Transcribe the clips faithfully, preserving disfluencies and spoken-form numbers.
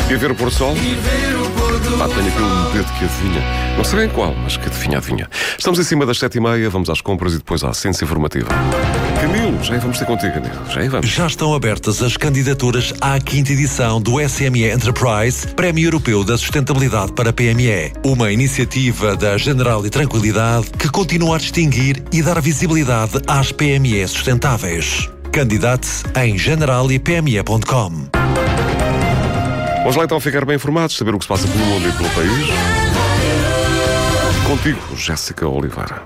E ver o pôr do sol? Ah, tenho aqui um dedo que adivinha. Não sei bem qual, mas que adivinha, adivinha. Estamos em cima das sete e meia, vamos às compras e depois à ciência informativa. Camilo, já aí vamos ter contigo, Camilo. Já aí vamos. Já estão abertas as candidaturas à quinta edição do S M E Enterprise, Prémio Europeu da Sustentabilidade para P M E. Uma iniciativa da General e Tranquilidade que continua a distinguir e dar visibilidade às P M E sustentáveis. Candidate-se em general e p m e ponto com. Vamos lá então ficar bem informados, saber o que se passa pelo mundo e pelo país. Contigo, Jéssica Oliveira.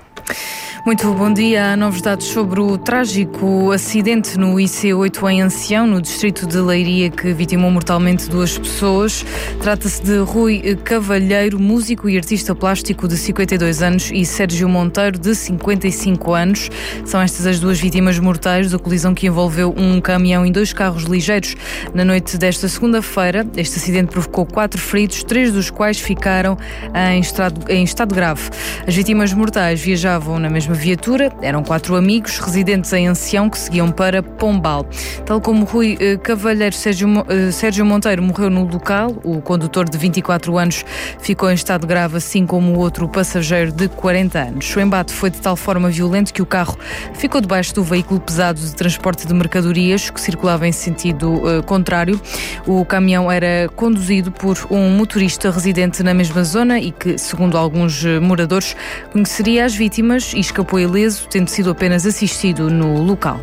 Muito bom dia. Há novos dados sobre o trágico acidente no I C oito em Ancião, no distrito de Leiria, que vitimou mortalmente duas pessoas. Trata-se de Rui Cavalheiro, músico e artista plástico de cinquenta e dois anos, e Sérgio Monteiro, de cinquenta e cinco anos. São estas as duas vítimas mortais da colisão que envolveu um caminhão e dois carros ligeiros na noite desta segunda-feira. Este acidente provocou quatro feridos, três dos quais ficaram em estado, em estado grave. As vítimas mortais viajavam na mesma viatura, eram quatro amigos residentes em Ancião que seguiam para Pombal. Tal como Rui eh, Cavalheiro, Sérgio, eh, Sérgio Monteiro morreu no local. O condutor de vinte e quatro anos ficou em estado grave, assim como o outro passageiro de quarenta anos. O embate foi de tal forma violento que o carro ficou debaixo do veículo pesado de transporte de mercadorias que circulava em sentido eh, contrário. O caminhão era conduzido por um motorista residente na mesma zona e que, segundo alguns eh, moradores, conheceria as vítimas e escapou ileso, tendo sido apenas assistido no local.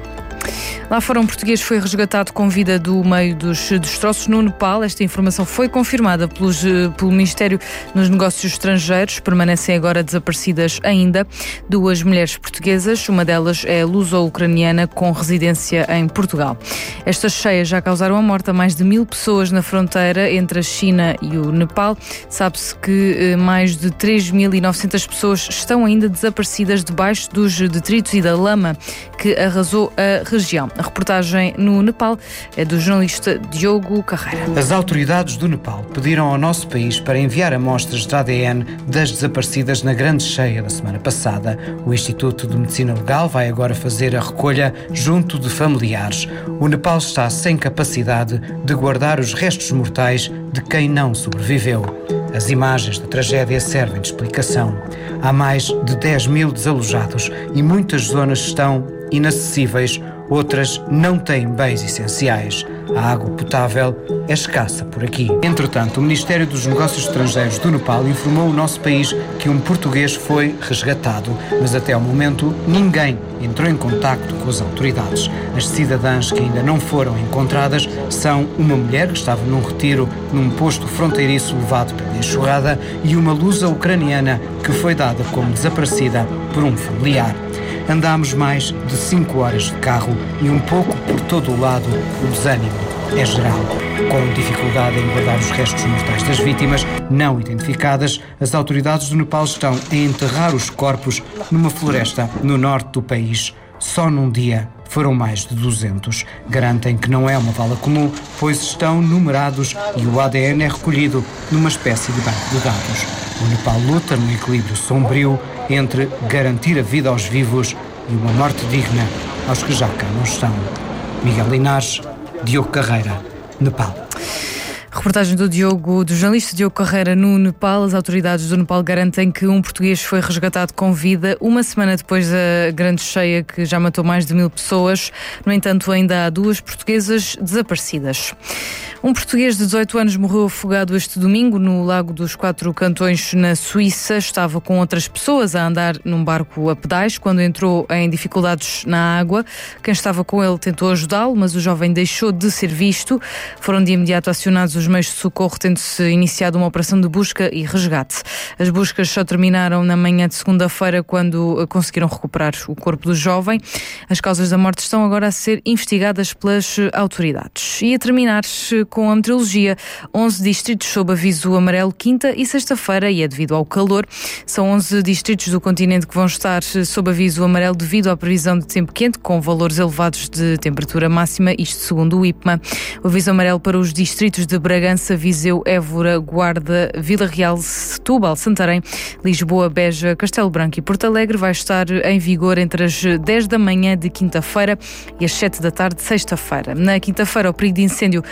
Lá fora, um português foi resgatado com vida do meio dos destroços no Nepal. Esta informação foi confirmada pelos, pelo Ministério dos Negócios Estrangeiros. Permanecem agora desaparecidas ainda duas mulheres portuguesas. Uma delas é luso-ucraniana com residência em Portugal. Estas cheias já causaram a morte a mais de mil pessoas na fronteira entre a China e o Nepal. Sabe-se que mais de três mil e novecentas pessoas estão ainda desaparecidas debaixo dos detritos e da lama que arrasou a região. A reportagem no Nepal é do jornalista Diogo Carreira. As autoridades do Nepal pediram ao nosso país para enviar amostras de A D N das desaparecidas na grande cheia da semana passada. O Instituto de Medicina Legal vai agora fazer a recolha junto de familiares. O Nepal está sem capacidade de guardar os restos mortais de quem não sobreviveu. As imagens da tragédia servem de explicação. Há mais de dez mil desalojados e muitas zonas estão inacessíveis, outras não têm bens essenciais. A água potável é escassa por aqui. Entretanto, o Ministério dos Negócios Estrangeiros do Nepal informou o nosso país que um português foi resgatado, mas até ao momento ninguém entrou em contacto com as autoridades. As cidadãs que ainda não foram encontradas são uma mulher que estava num retiro num posto fronteiriço levado pela enxurrada e uma lusa ucraniana que foi dada como desaparecida por um familiar. Andámos mais de cinco horas de carro e um pouco por todo o lado o desânimo é geral. Com dificuldade em guardar os restos mortais das vítimas não identificadas, as autoridades do Nepal estão a enterrar os corpos numa floresta no norte do país. Só num dia foram mais de duzentos. Garantem que não é uma vala comum, pois estão numerados e o A D N é recolhido numa espécie de banco de dados. O Nepal luta no equilíbrio sombrio entre garantir a vida aos vivos e uma morte digna aos que já cá não estão. Miguel Linares, Diogo Carreira, Nepal. Reportagem do Diogo, do jornalista Diogo Carreira no Nepal. As autoridades do Nepal garantem que um português foi resgatado com vida uma semana depois da grande cheia que já matou mais de mil pessoas. No entanto, ainda há duas portuguesas desaparecidas. Um português de dezoito anos morreu afogado este domingo no Lago dos Quatro Cantões, na Suíça. Estava com outras pessoas a andar num barco a pedais quando entrou em dificuldades na água. Quem estava com ele tentou ajudá-lo, mas o jovem deixou de ser visto. Foram de imediato acionados os meios de socorro, tendo-se iniciado uma operação de busca e resgate. As buscas só terminaram na manhã de segunda-feira, quando conseguiram recuperar o corpo do jovem. As causas da morte estão agora a ser investigadas pelas autoridades. E a terminar com a meteorologia, onze distritos sob aviso amarelo quinta e sexta-feira, e é devido ao calor. São onze distritos do continente que vão estar sob aviso amarelo devido à previsão de tempo quente, com valores elevados de temperatura máxima, isto segundo o I P M A. O aviso amarelo para os distritos de Bragança, Viseu, Évora, Guarda, Vila Real, Setúbal, Santarém, Lisboa, Beja, Castelo Branco e Porto Alegre vai estar em vigor entre as dez da manhã de quinta-feira e as sete da tarde de sexta-feira. Na quinta-feira, o perigo de incêndio rural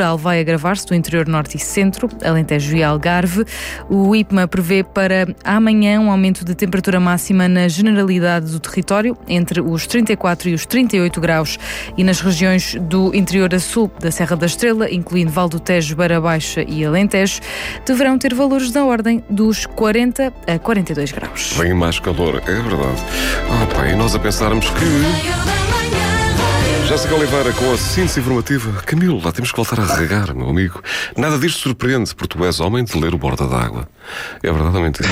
temporal vai agravar-se do interior norte e centro, Alentejo e Algarve. O IPMA prevê para amanhã um aumento de temperatura máxima na generalidade do território, entre os trinta e quatro e os trinta e oito graus, e nas regiões do interior a sul da Serra da Estrela, incluindo Val do Tejo, Beira Baixa e Alentejo, deverão ter valores da ordem dos quarenta a quarenta e dois graus. Vem mais calor, é verdade. Oh, pá, e nós a pensarmos que... Jéssica Oliveira com a síntese informativa. Camilo, lá temos que voltar a regar, meu amigo. Nada disto surpreende, porque tu és homem de ler o Borda d'Água. É verdade ou mentira?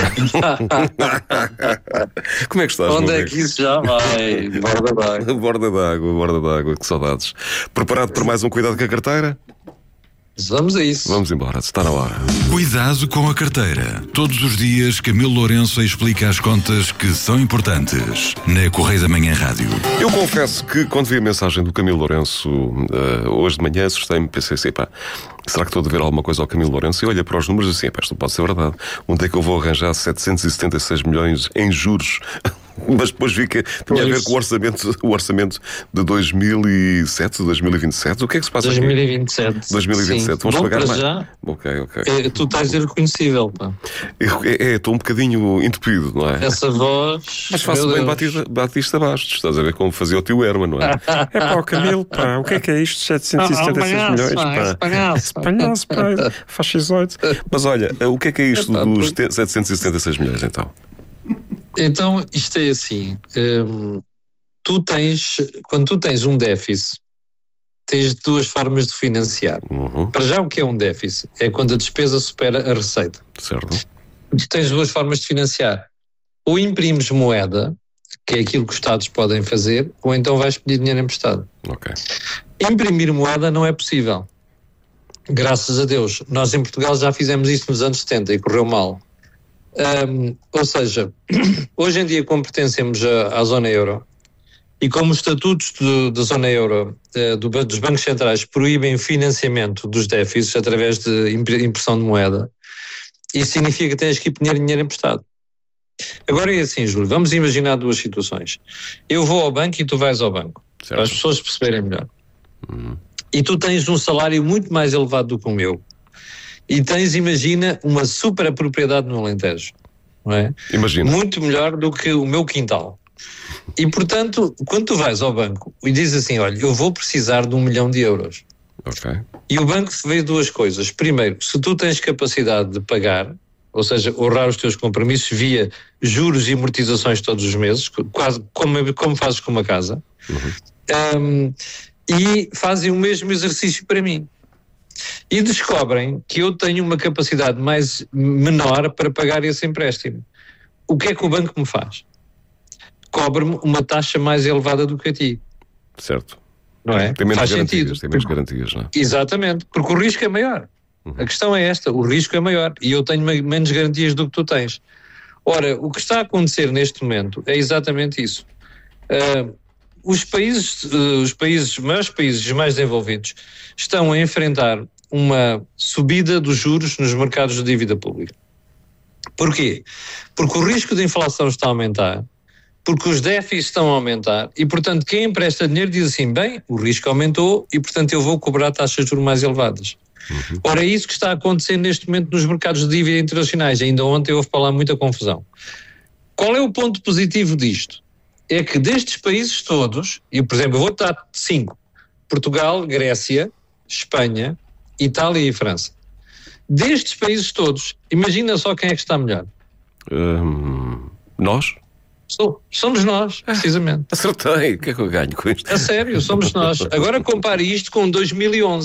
Como é que estás, Onde meu é amigo? que isso já vai? Borda d'Água. Borda d'Água, Borda d'Água, que saudades. Preparado para mais um Cuidado com a Carteira? Vamos a isso. Vamos embora, está na hora. Cuidado com a carteira. Todos os dias, Camilo Lourenço explica as contas que são importantes na Correio da Manhã Rádio. Eu confesso que quando vi a mensagem do Camilo Lourenço uh, hoje de manhã, assustei-me, pensei assim, pá, será que estou a dever alguma coisa ao Camilo Lourenço? E olhei para os números e assim, pá, isto não pode ser verdade. Onde é que eu vou arranjar setecentos e setenta e seis milhões em juros? Mas depois vi que tinha a ver com o orçamento, o orçamento de dois mil e sete, dois mil e vinte e sete. O que é que se passa dois mil e vinte e sete. aqui? dois mil e vinte e sete. Vamos Bom, pagar para mais? já, Ok, ok. é, tu estás irreconhecível, pá. É, estou um bocadinho entupido, não é? Essa voz. Mas faço meu bem Deus. Batista, Batista Bastos. Estás a ver como fazia o tio Herman, não é? É pá, o Camilo, pá, o que é que é isto? setecentos e setenta e seis Ah, milhões, pá, pá. espanhaço, pá. Espanhaço, pá. Faz X oito. Mas olha, o que é que é isto Epá, dos porque- setecentos e setenta e seis milhões, então? Então, isto é assim. hum, tu tens, quando tu tens um déficit, tens duas formas de financiar. Uhum, Para já, o que é um déficit? É quando a despesa supera a receita. certo. Tu tens duas formas de financiar. Ou imprimes moeda, que é aquilo que os Estados podem fazer, ou então vais pedir dinheiro emprestado. Ok. Imprimir moeda não é possível. Graças a Deus. Nós em Portugal já fizemos isso nos anos setenta e correu mal. Hum, ou seja, hoje em dia, como pertencemos à, à zona euro, e como os estatutos do, da zona euro, eh, do, dos bancos centrais, proíbem financiamento dos déficits através de impre- impressão de moeda, isso significa que tens que ir pedir dinheiro emprestado. Agora é assim, Júlio, vamos imaginar duas situações. Eu vou ao banco e tu vais ao banco, para as Certo. pessoas perceberem melhor. E tu tens um salário muito mais elevado do que o meu. E tens, imagina, uma super propriedade no Alentejo, não é? Imagina. Muito melhor do que o meu quintal. E, portanto, quando tu vais ao banco e dizes assim, olha, eu vou precisar de um milhão de euros. Ok. E o banco vê duas coisas. Primeiro, se tu tens capacidade de pagar, ou seja, honrar os teus compromissos via juros e amortizações todos os meses, quase como, como fazes com uma casa, um, e fazem o mesmo exercício para mim. E descobrem que eu tenho uma capacidade mais menor para pagar esse empréstimo. O que é que o banco me faz? Cobra-me uma taxa mais elevada do que a ti, Certo. não é? Tem menos Faz garantias, sentido. tem menos garantias, não é? Exatamente, porque o risco é maior. A questão é esta, o risco é maior e eu tenho me- menos garantias do que tu tens. Ora, o que está a acontecer neste momento é exatamente isso. Ah, os países, uh, os países, os maiores países, os mais desenvolvidos, estão a enfrentar uma subida dos juros nos mercados de dívida pública. Porquê? Porque o risco de inflação está a aumentar, porque os déficits estão a aumentar e, portanto, quem empresta dinheiro diz assim, bem, o risco aumentou e, portanto, eu vou cobrar taxas de juros mais elevadas. Uhum. Ora, é isso que está a acontecer neste momento nos mercados de dívida internacionais. Ainda ontem houve para lá muita confusão. Qual é o ponto positivo disto? É que destes países todos, e por exemplo, eu vou dar cinco, Portugal, Grécia, Espanha, Itália e França. Destes países todos, imagina só quem é que está melhor. Hum, nós? So, somos nós, precisamente. Acertei. O que é que eu ganho com isto? A sério, somos nós. Agora compare isto com dois mil e onze.